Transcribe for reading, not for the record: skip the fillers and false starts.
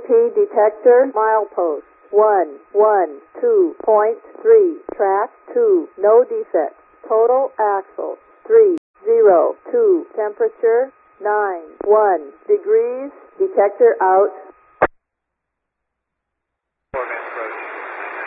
detector, milepost 112.3, track 2, no defects, total axle 302, temperature 91 degrees, detector out.